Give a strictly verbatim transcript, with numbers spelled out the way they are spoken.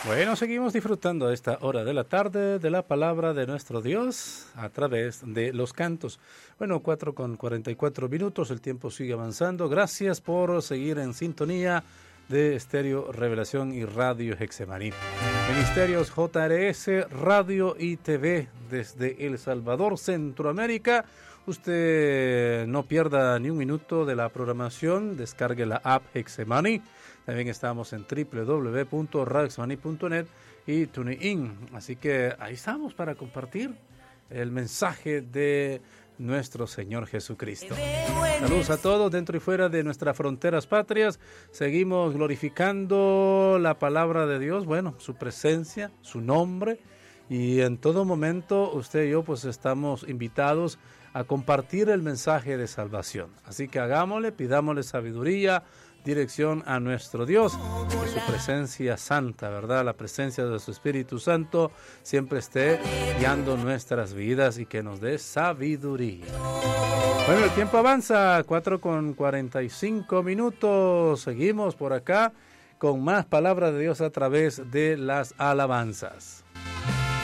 Bueno, seguimos disfrutando a esta hora de la tarde de la palabra de nuestro Dios a través de los cantos. Bueno, cuatro con cuarenta y cuatro minutos, el tiempo sigue avanzando. Gracias por seguir en sintonía de Estéreo Revelación y Radio Hexemaní. Ministerios J R S, Radio y T V desde El Salvador, Centroamérica. Usted no pierda ni un minuto de la programación, descargue la app Hexemaní. También estamos en doble u doble u doble u punto radio hexemaní punto net y TuneIn. Así que ahí estamos para compartir el mensaje de nuestro Señor Jesucristo. Saludos a todos dentro y fuera de nuestras fronteras patrias. Seguimos glorificando la palabra de Dios, bueno, su presencia, su nombre. Y en todo momento usted y yo pues estamos invitados a compartir el mensaje de salvación. Así que hagámosle, pidámosle sabiduría, dirección a nuestro Dios, que su presencia santa, ¿verdad? La presencia de su Espíritu Santo siempre esté guiando nuestras vidas y que nos dé sabiduría. Bueno, el tiempo avanza, cuatro con cuarenta y cinco minutos. Seguimos por acá con más palabra de Dios a través de las alabanzas.